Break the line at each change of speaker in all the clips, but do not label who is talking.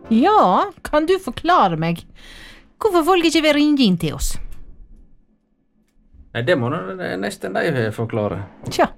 Ja, kan du forklare meg hvorfor folk ikke vil ringe inn til oss?
Nei, det må nesten de forklare.
Tja.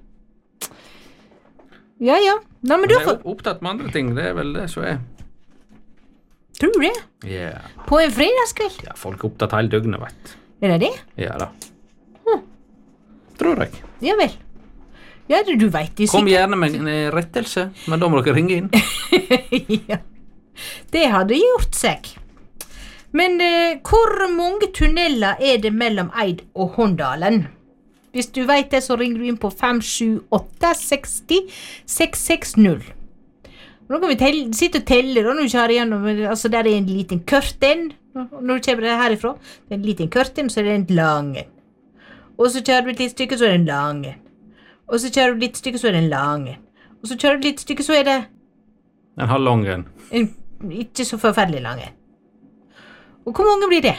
Ja. Nei, men
De
du
er opptatt med andre ting, det er vel det som er.
Tror du det?
Ja,
På en fredagskveld?
ja, folk er opptatt hele døgnet, vet.
Er det det?
Ja da. Tror jeg.
Ja vel. Ja, du vet det
Kom
sikkert.
gjerne med en rettelse, men da må dere ringe inn.
Ja. Det hadde gjort seg. Men hvor mange tunneler er det mellom Eid og Håndalen? Hvis du vet det, så ringer du inn på 578 60 660. Nå kan vi sitte og telle da, når du kjører igjennom. Altså, der er en liten curtain. Når du kommer herifra, det er en liten curtain, så er det en lang en. Og så kjører du et litt stykke, så er det en lang en. Og så kjører du et litt stykke, så er det en lang en. Og så kjører du et litt stykke, så er det
En halvlang en.
en ikke så forferdelig lang en. Og hvor mange blir det?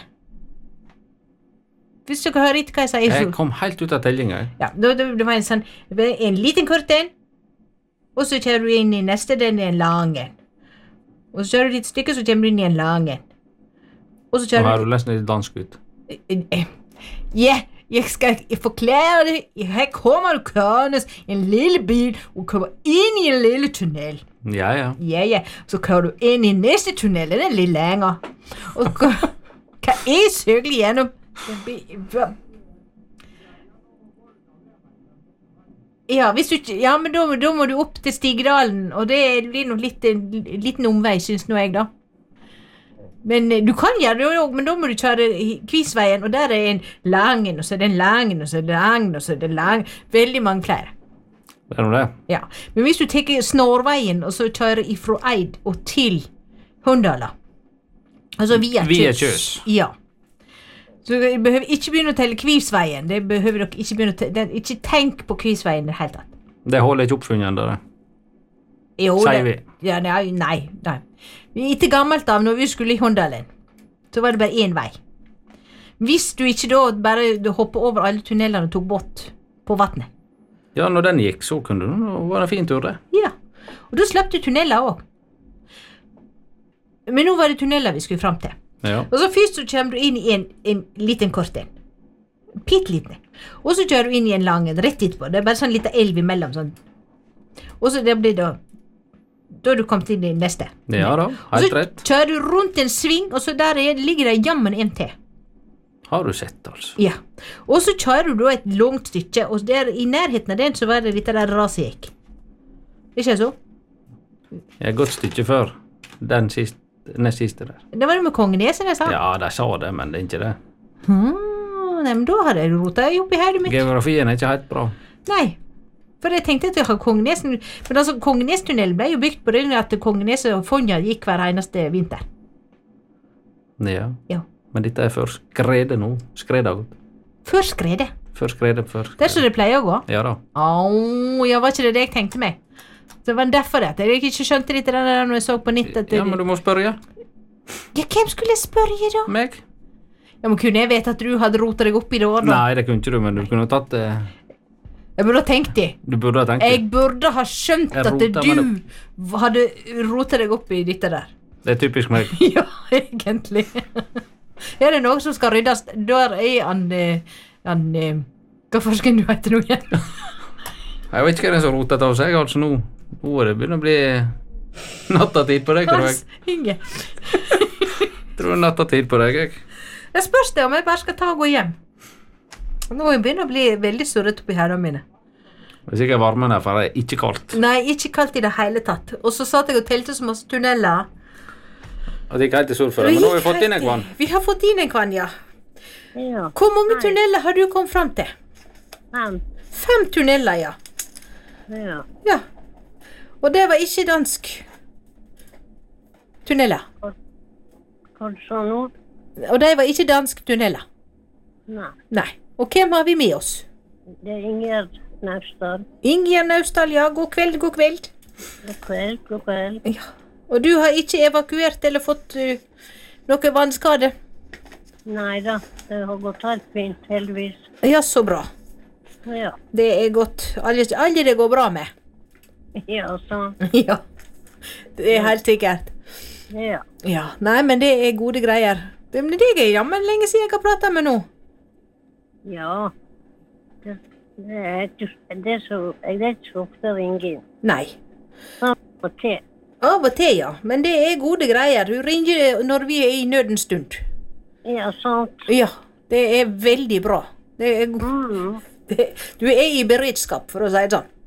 Hvis dere hører etter hva jeg sier,
Jeg
så...
kom helt ut av tellinga.
Ja, det var en sånn... En liten curtain, og så kjører du inn i neste, den er en lang en. Og så kjører du et stykke, så kommer du inn i en lang en. Og så
Nå
kjører
har du nesten litt dansk ut.
Ja, jeg skal forklare det. Her kommer du kørende i en lille bil og kommer inn i en lille tunnel.
Ja.
Ja. Så kører du inn i næste tunnel, den er lidt længere. Og kan I cykle gjennom? Ja, hvis du, ja, men da må du opp til Stigedalen, og det blir nok en liten omvei, synes nå jeg da. Men du kan gjøre det også, men da må du kjøre Kvisveien, og der er en langen, og så er det en langen, og så er det langen, og så er det langen. Veldig mange flere.
Det er nå det.
Ja, men hvis du tenker Snorveien, og så kjører ifra Eid og til Håndala, altså via
Kjøs.
Ja. Så du behøver ikke begynne å telle Kvisveien, det behøver dere ikke begynne å telle, ikke tenk på Kvisveien i det hele tatt.
Det holder ikke oppfunnet enda, det.
Jo,
Sier vi.
Ja, nei. Etter gammelt av, når vi skulle i Håndalen, så var det bare én vei. Hvis du ikke da bare hoppet over alle tunnelene og tok båt på vattnet.
Ja, når den gikk, så kunne du, nå var det en fin tur, det.
Ja, og da slapp du tunneler også. Men nå var det tunneler vi skulle frem til.
Ja.
Og så først så kommer du inn i en liten korten. Pittliten. Og så kjører du inn i en lang, rett etterpå. Det er bare sånn liten elv imellom, sånn. Og så det blir da er du kommet inn i neste.
Ja da, helt rett.
Og så kjører du rundt en sving, og så der ligger det jammen en til.
Har du sett, altså?
Ja. Og så kjører du da et langt stykke, og der i nærheten av den så var det litt der raset gikk. Ikke så?
Et godt stykke før den nest siste der.
Det var det med Kongeneset, jeg sa.
Ja, de sa det, men det er ikke det.
Nei, men da hadde jeg rotet opp i hodet mitt.
Geografien er ikke helt bra.
Nei, for jeg tenkte at jeg hadde Kongenesen, men altså Kongenestunnelen ble jo bygd på det at Kongeneset og Fonja gikk hver eneste vinter.
Ja.
Ja.
Men dette er før skredet nå. Skredet har gått.
Før skredet.
Før skredet, før
Det er så det pleier å gå.
Ja da.
Ja, var ikke det jeg tenkte meg? Så det var derfor at jeg ikke skjønte litt det der når jeg så på nytt at
Ja, men du må spørre.
Ja, hvem skulle jeg spørre da?
Meg?
Ja, men kunne jeg vite at du hadde rotet deg opp i det år da?
Nei, det kunne ikke du, men du kunne tatt det.
Jeg burde ha tenkt det.
Du burde ha tenkt det.
Jeg burde ha skjønt
Jeg
at
rotet meg
du hadde rotet deg opp i dette der.
Det er typisk meg.
Ja, egentlig. Er det noe som skal ryddes? Der er han hva forsken du heter nå igjen?
Jeg vet ikke hva det er som rotet av seg, altså nå. Nå er det begynner å bli nattatid på deg, tror jeg.
Inge.
Tror det er nattatid på deg, jeg.
Jeg spørs det om jeg bare skal ta og gå hjem. Nå begynner å bli veldig surret oppi hendene mine.
Det er sikkert varmen her, for det er ikke kaldt.
Nei, ikke kaldt i det hele tatt. Og så satt jeg og telte så masse tunneler.
Og det gikk helt i sol for det, men nå har vi fått inn en kvann.
Vi har fått inn en kvann, ja.
Ja.
Hvor mange tunneler har du kommet frem til?
5.
5 tunneler, ja.
Ja.
Ja. Og det var ikke dansk tunneler.
Hva sa du nå?
Og det var ikke dansk tunneler.
Nei.
Nei. Og hvem har vi med oss?
Det er Ingjerd Naustad.
Ingjerd Naustad, ja. God kveld, god kveld.
God kveld, god kveld.
Ja. Og du har ikke evakuert eller fått noe vannskade?
Nei da, det har gått helt fint, heldigvis.
Ja, så bra.
Ja.
Det er godt. Alle det går bra med.
Ja, sånn.
Ja, det er helt sikkert.
Ja.
Ja, nei, men det er gode greier. Men det er jammen lenge siden jeg har pratet med nå.
Ja. Det er ikke så ofte å ringe inn.
Nei.
Av og til.
Av og til, ja. Men det er gode greier. Du ringer når vi er i nødens stund.
Ja, sant.
Ja, det er veldig bra. Det er, du er i beredskap, for å si det sånn.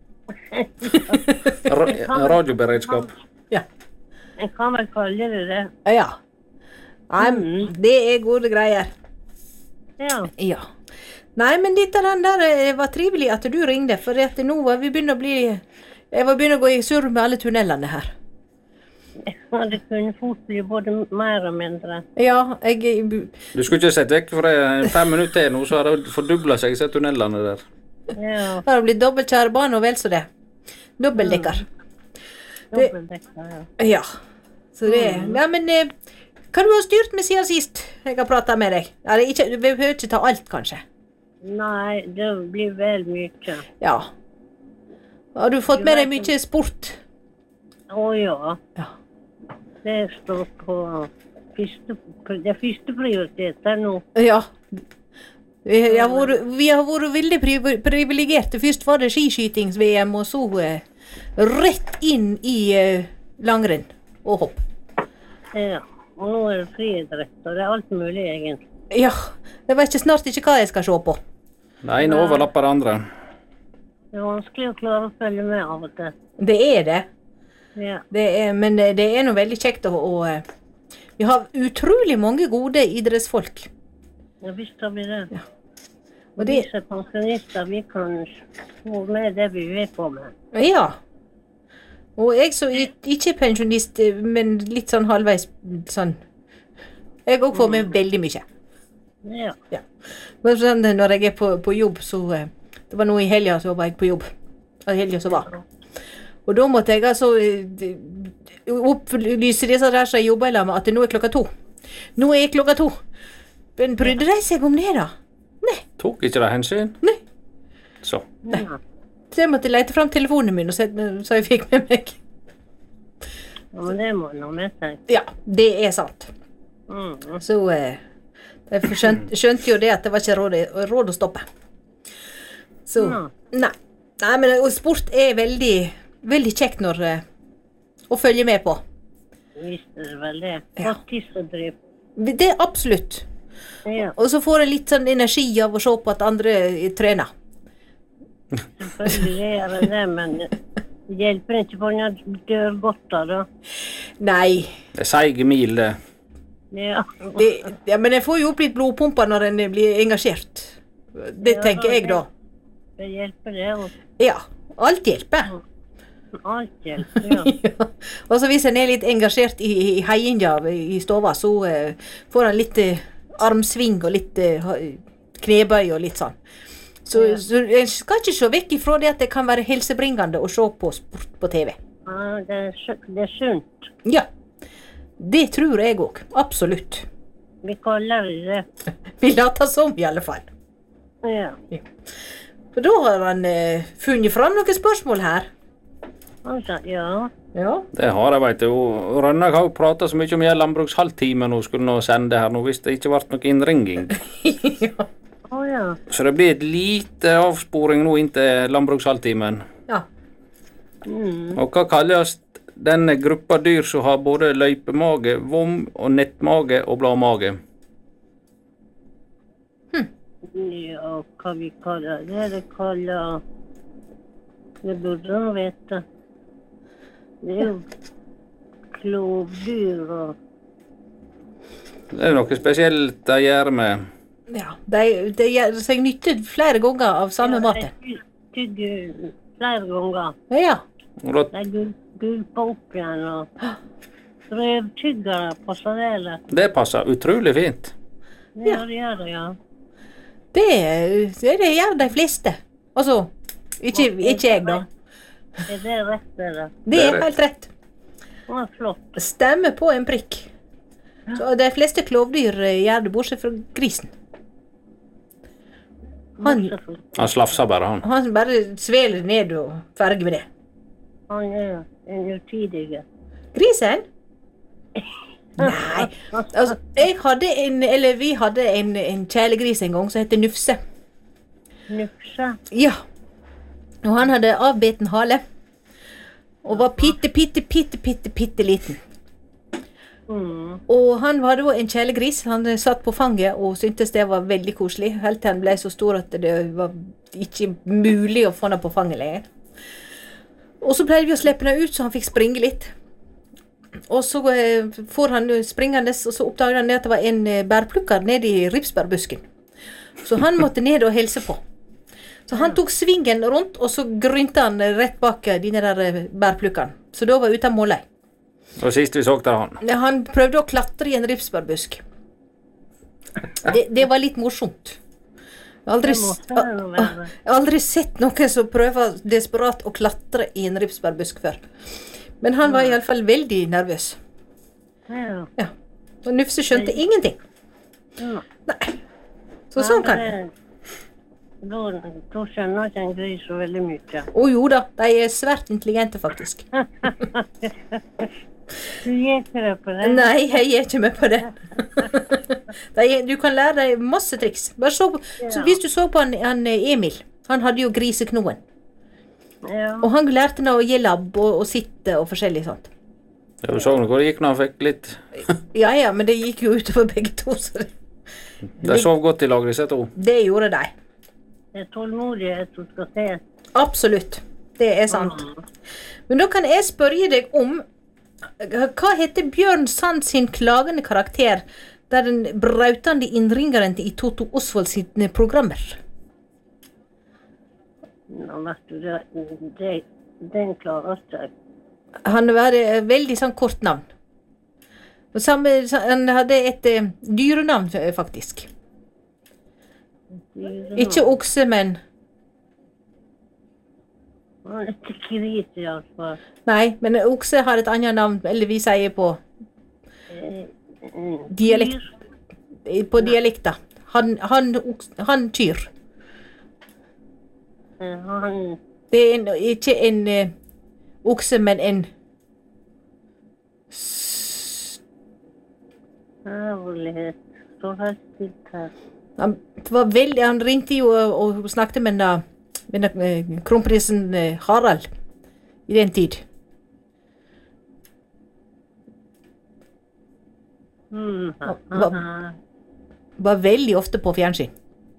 Radioberedskap.
Ja.
Jeg kan vel kalle det.
Ja. Nei, det er gode greier.
Ja.
Ja. Nei, men dette der var trivelig at du ringde, for at nå var vi begynner å bli... Jeg var begynner å gå i surr med alle tunnelene her.
Ja, det kunne fort bli både mer og mindre.
Ja,
Du skulle ikke sett vekk for det 5 minutter til nå, så har det fordublet seg, se tunnelene der.
Ja.
har det blitt dobbeltkjærebane og vel så det. Dobbeldekker.
Dobbeltdekker, ja.
Ja. Så det... Ja, men hva du har styrt med siden sist jeg har pratet med deg? Ja, det er ikke, du behøver ikke ta alt, kanskje.
Nei, det blir vel mye.
Ja. Har du fått med deg mye sport?
Ja.
Ja.
Det står på det er første prioritet her nå.
Ja. Vi har vært veldig privilegerte. Først var det skiskytings-VM, og så rett inn i langrenn og hopp.
Ja, og nå er det friidrett, og det er alt mulig egentlig.
Ja, jeg vet snart ikke hva jeg skal se på.
Det ene overlapper det andre.
Det er vanskelig å klare å følge med av og til.
Det er det.
Ja.
Men det er noe veldig kjekt vi har utrolig mange gode idrettsfolk.
Ja, visst har vi det.
Ja.
Og
det...
disse pensjonister, vi kan få med det vi er på med.
Ja. Og jeg så ikke pensjonist, men litt sånn halvveis sånn. Jeg også får med veldig mye.
Ja.
Ja. Men sånn, når jeg er på jobb, så det var nå i helgen så var jeg på jobb. I helgen så var. Og da måtte jeg altså opplyse disse der som jeg jobber i lag med, at nå er klokka 2. Nå er klokka 2. Men brydde de seg om det da? Nei.
Tok ikke det hensyn?
Nei.
Så.
Ja.
Så jeg måtte lete frem telefonen min og så jeg fikk med meg.
Ja, men det må man ha med seg.
Ja, det er sant. Så jeg skjønte jo det at det var ikke råd å stoppe. Så, nei, men sport er veldig, veldig kjekt når å følge med på.
Visst er det vel det.
Ja.
Faktisk å drive.
Det er absolutt.
Ja,
Og så får jeg litt sånn energi av å se på at andre trener.
selvfølgelig er det det, men det hjelper ikke på når du dør godt av det.
Nei,
Det er seige mil, det.
Ja.
ja, men jeg får jo opp litt blodpumper når en blir engasjert. Det tenker jeg da.
Det hjelper det, og
Ja, alt hjelper.
alt hjelper, ja.
Ja. Og så hvis en er litt engasjert i heiinga i stova, så får han litt armsving og litt knebøy og litt sånn. Så jeg skal ikke se vekk ifra det at det kan være helsebringende å se på sport på TV.
Ja, det er sunt.
Ja, det tror jeg også. Absolutt.
Vi kaller det det.
Vi later som i alle fall.
Ja.
For da har han funnet fram noen spørsmål her.
Altså, ja.
Ja.
Det har jeg, vet du. Og Rønnaug har jo pratet så mye om landbrukshalvtime nå, skulle nå sende her nå, hvis det ikke ble noe innringing.
Ja.
Ja.
Så det blir et lite avsporing nå inntil landbrukshalvtimen.
Ja.
Og hva kalles denne gruppa dyr som har både løypemage, vom og nettmage og bladmage?
Ja, hva vi kaller det? Det kaller... Det burde man vite. Det er jo klovdyr og...
Det er noe spesielt de gjør med.
Ja, de gjør seg nytte flere ganger av samme maten.
Jeg tygger flere ganger.
Ja.
Og da,
De gulper opp igjen og... Drøvtyggere passer det, eller?
det passer utrolig fint.
Ja, det gjør det, ja.
Det gjør de fleste. Altså, ikke jeg da.
Er det rett, eller?
Det er helt rett.
Å, flott.
Stemmer på en prikk. Så de fleste klovdyr gjør det, bortsett fra grisen. Han
slafser bare, han.
Han bare sveler ned og ferdig med det.
Han er en utidig.
Grisen? Nei, altså, vi hadde en kjælegris en gang som heter Nufse.
Nufse?
Ja. Og han hadde avbeten hale. Og var pitte liten. Og han var da en kjælegris. Han satt på fanget og syntes det var veldig koselig. Helt til han ble så stor at det var ikke mulig å få han på fanget lenger. Og så pleide vi å slippe han ut så han fikk springe litt. Og så får han springende, og så oppdaget han at det var en bærplukker nede i ripsbærbusken. Så han måtte ned og helse på. Så han tok svingen rundt, og så grynte han rett bak dine der bærplukkene. Så da var uten målei.
Og sist vi så til han?
Han prøvde å klatre i en ripsbærbusk. Det var litt morsomt. Jeg har aldri sett noen som prøver desperat å klatre i en ripsbærbusk før. Men han var i alle fall veldig nervøs. Ja. Og Nufse skjønte ingenting. Nei. Så sånn kan det.
Da skjønner ikke en gris så veldig mye.
Jo da, de er svært intelligente faktisk.
Du gjør ikke det på det?
Nei, jeg gjør ikke med på det. Du kan lære deg masse triks. Så hvis du så på han Emil, han hadde jo griseknoen.
Ja.
Og han lærte nå å gi labb og sitte og forskjellig sånt.
Ja, du så hvor det gikk når han fikk litt...
Ja, men det gikk jo utover begge to. Så
de sov godt i lag, disse to.
Det gjorde de.
Det er tålmodighet som skal se.
Absolutt. Det er sant. Men da kan jeg spørre deg om hva heter Bjørn Sand sin klagende karakter der den brautende innringeren i Toto Osvald sine programmer?
Nå, vet du, den klarer seg.
Han hadde veldig sånn kort navn. Han hadde et dyrenavn, faktisk. Ikke okse, men...
Han er ikke gris, i alle fall.
Nei, men okse har et annet navn, eller vi sier på dialekt. På dialekta. Han kyr. Det er ikke en okse, men en
Herlighet. Så helt stilt her.
Han ringte jo og snakket med kronprinsen Harald i den tid. Var veldig ofte på fjernsyn.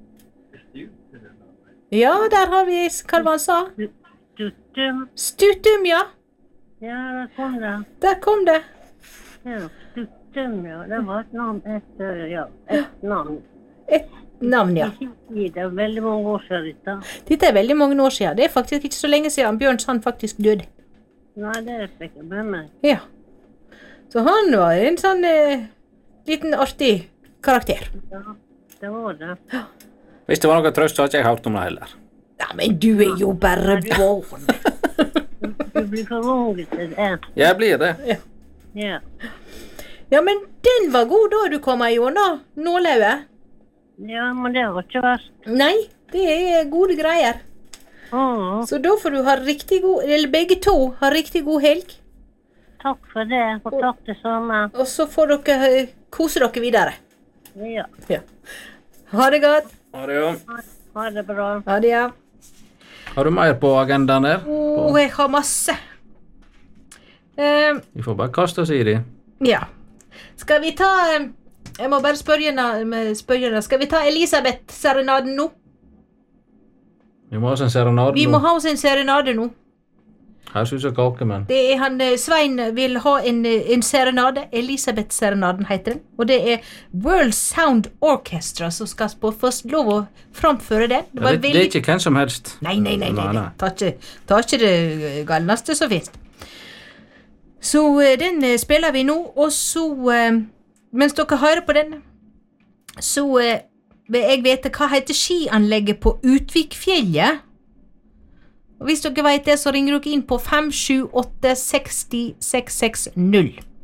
Ja, der har vi, hva var han sa?
Stutum.
Stutum, ja.
Ja, der kom det.
Der kom det.
Ja, Stutum, ja. Det var et navn etter, ja. Et navn.
Et navn, ja.
Det er veldig mange år siden dette.
Dette er veldig mange år siden. Det er faktisk ikke så lenge siden Bjørn Sand faktisk døde.
Nei, det fikk jeg med meg.
Ja. Så han var en sånn liten artig karakter.
Ja, det var det.
Hvis det var noe trøst, så har ikke jeg hørt om det heller.
Ja, men du er jo bare barn.
Du blir for ung til det.
Jeg blir det.
Ja.
Ja, men den var god da du kom gjennom nålauget.
Ja, men det var ikke verst.
Nei, det er gode greier. Så da får du ha riktig god, eller begge to ha riktig god helg.
Takk for det, og takk det samme.
Og så får dere kose dere videre.
Ja.
Ha det godt.
Ha det, ja.
Ha det bra.
Ha det, ja.
Har du mer på agendaen der?
Jeg har masse.
Vi får bare kaste oss i det.
Ja. Skal vi ta... Jeg må bare spørre henne. Skal vi ta Elisabeth-serenaden nå?
Vi må ha oss en serenade nå.
Vi må ha oss en serenade nå.
Her synes jeg kake, men...
Det er han, Svein vil ha en serenade. Elisabeth-serenaden heter den. Og det er World Sound Orchestra som skal få lov å framføre det.
Det er ikke hvem som helst.
Nei. Ta ikke det galneste som finnes. Så den spiller vi nå, og så, mens dere hører på den, så vil jeg vite hva heter skianlegget på Utvikfjellet. Og hvis dere vet det, så ringer dere inn på 578 60 660.